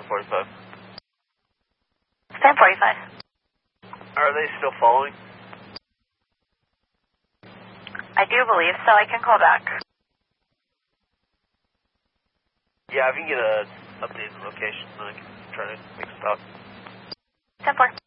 1045. 1045. Are they still following? I do believe so. I can call back. Yeah, if you can get an updated location, then I can try to make a stop. 10-4.